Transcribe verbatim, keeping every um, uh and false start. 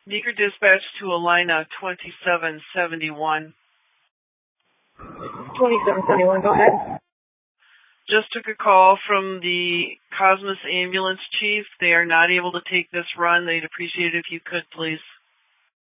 Meeker dispatch to Alina twenty-seven seventy-one. twenty-seven seventy-one, go ahead. Just took a call from the Cosmos ambulance chief. They are not able to take this run. They'd appreciate it if you could, please.